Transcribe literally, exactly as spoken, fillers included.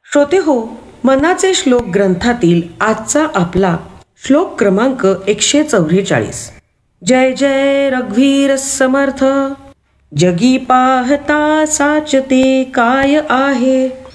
श्रोते हो, मनाचे श्लोक ग्रंथातील आजचा आपला श्लोक क्रमांक एकशे चौवेचाळीस. जय जय रघुवीर समर्थ. जगी पाहता साचते काय आहे.